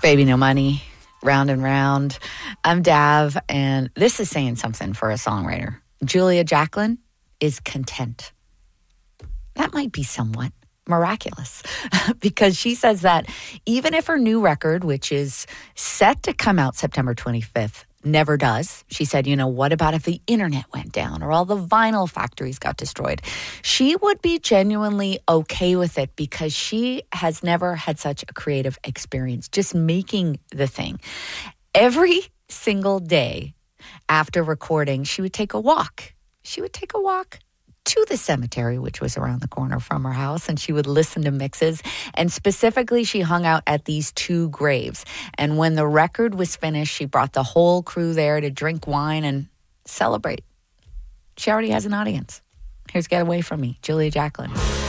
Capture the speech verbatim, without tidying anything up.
Baby No Money, Round and Round. I'm Dav, and this is saying something for a songwriter. Julia Jacklin is content. That might be somewhat miraculous because she says that even if her new record, which is set to come out September twenty-fifth, never does. She said, you know, what about if the internet went down or all the vinyl factories got destroyed? She would be genuinely okay with it because she has never had such a creative experience just making the thing. Every single day after recording, she would take a walk. She would take a walk to the cemetery, which was around the corner from her house, and she would listen to mixes. And specifically, she hung out at these two graves. And when the record was finished, she brought the whole crew there to drink wine and celebrate. She already has an audience. Here's Get Away From Me, Julia Jacklin.